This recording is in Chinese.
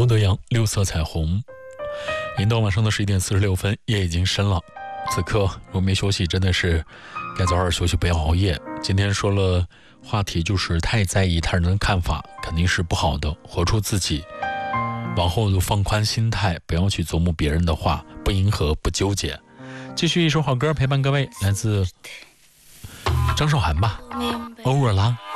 罗德扬六色彩虹。已经到晚上的11点46分，夜已经深了。此刻如果没休息，真的是该早点休息，不要熬夜。今天说了话题，就是太在意他人的看法肯定是不好的，活出自己，往后就放宽心态，不要去琢磨别人的话，不迎合，不纠结。继续一首好歌陪伴各位，来自张韶涵吧，欧若拉。